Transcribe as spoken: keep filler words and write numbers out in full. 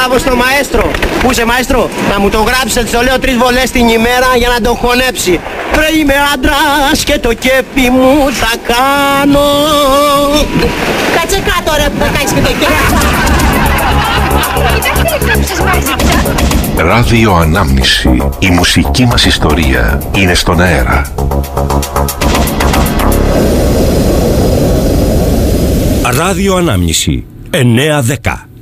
μπράβο στο μαέστρο. Πού είσαι μαέστρο? Να μου το γράψετε, το λέω τρεις βολές την ημέρα για να το χωνέψει. Ρε είμαι άντρας και το κέπι μου θα κάνω. Κάτσε κάτω ρε που θα κάνεις και το κέπι. Ράδιο Ανάμνηση. Η μουσική μας ιστορία είναι στον αέρα. Ράδιο Ανάμνηση εννιά δέκα.